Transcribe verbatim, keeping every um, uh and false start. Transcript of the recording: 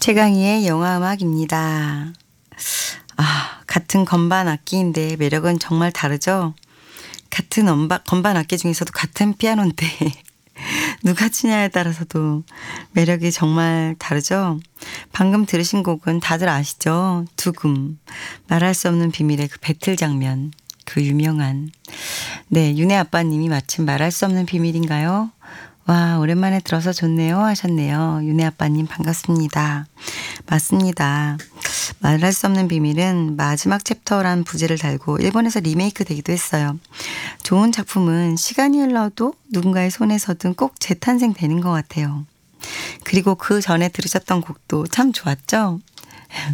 최강희의 영화음악입니다. 아, 같은 건반 악기인데 매력은 정말 다르죠? 같은 엄바, 건반 악기 중에서도 같은 피아노인데 누가 치냐에 따라서도 매력이 정말 다르죠? 방금 들으신 곡은 다들 아시죠? 두금, 말할 수 없는 비밀의 그 배틀 장면, 그 유명한. 네, 윤혜 아빠님이 마침 말할 수 없는 비밀인가요? 와, 오랜만에 들어서 좋네요 하셨네요. 윤혜 아빠님 반갑습니다. 맞습니다. 말할 수 없는 비밀은 마지막 챕터란 부제를 달고 일본에서 리메이크 되기도 했어요. 좋은 작품은 시간이 흘러도 누군가의 손에서든 꼭 재탄생되는 것 같아요. 그리고 그 전에 들으셨던 곡도 참 좋았죠?